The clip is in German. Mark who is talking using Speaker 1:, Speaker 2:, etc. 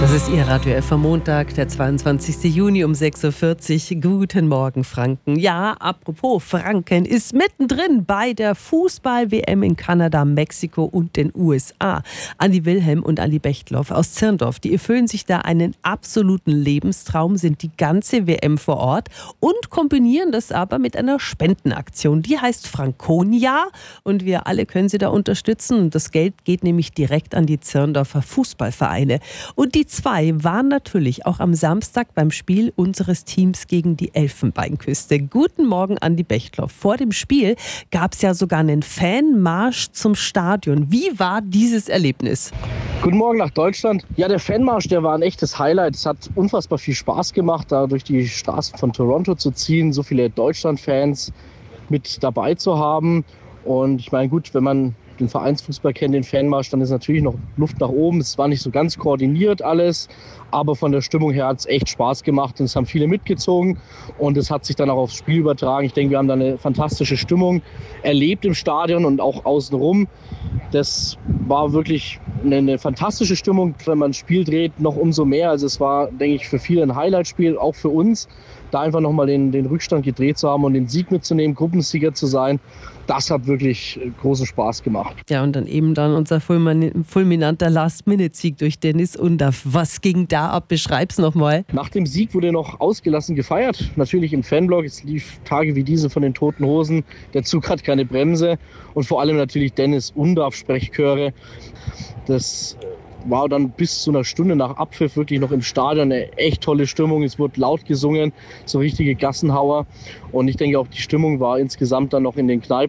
Speaker 1: Das ist Ihr Radio F am Montag, der 22. Juni um 6.40 Uhr. Guten Morgen, Franken. Ja, apropos, Franken ist mittendrin bei der Fußball-WM in Kanada, Mexiko und den USA. Andi Wilhelm und Ali Bechtloff aus Zirndorf, die erfüllen sich da einen absoluten Lebenstraum, sind die ganze WM vor Ort und kombinieren das aber mit einer Spendenaktion. Die heißt Franconia und wir alle können sie da unterstützen. Und das Geld geht nämlich direkt an die Zirndorfer Fußballvereine. Und die zwei waren natürlich auch am Samstag beim Spiel unseres Teams gegen die Elfenbeinküste. Guten Morgen, Andi Bechtloff. Vor dem Spiel gab es ja sogar einen Fanmarsch zum Stadion. Wie war dieses Erlebnis?
Speaker 2: Guten Morgen nach Deutschland. Ja, der Fanmarsch, der war ein echtes Highlight. Es hat unfassbar viel Spaß gemacht, da durch die Straßen von Toronto zu ziehen, so viele Deutschland-Fans mit dabei zu haben. Und ich meine, gut, wenn man den Vereinsfußball kennt, den Fanmarsch, dann ist natürlich noch Luft nach oben. Es war nicht so ganz koordiniert alles, aber von der Stimmung her hat es echt Spaß gemacht und es haben viele mitgezogen und es hat sich dann auch aufs Spiel übertragen. Ich denke, wir haben da eine fantastische Stimmung erlebt im Stadion und auch außenrum. Das war wirklich eine fantastische Stimmung. Wenn man ein Spiel dreht, noch umso mehr. Also es war, denke ich, für viele ein Highlight-Spiel, auch für uns, da einfach nochmal den Rückstand gedreht zu haben und den Sieg mitzunehmen, Gruppensieger zu sein. Das hat wirklich großen Spaß gemacht.
Speaker 1: Ja, und dann eben unser fulminanter Last-Minute-Sieg durch Dennis Undaff. Was ging da ab? Beschreib's nochmal.
Speaker 2: Nach dem Sieg wurde noch ausgelassen gefeiert. Natürlich im Fanblock. Es lief Tage wie diese von den Toten Hosen. Der Zug hat keine Bremse. Und vor allem natürlich Dennis Undaff-Sprechchöre. Das war dann bis zu einer Stunde nach Abpfiff wirklich noch im Stadion eine echt tolle Stimmung. Es wurde laut gesungen, so richtige Gassenhauer. Und ich denke auch, die Stimmung war insgesamt dann noch in den Kneipen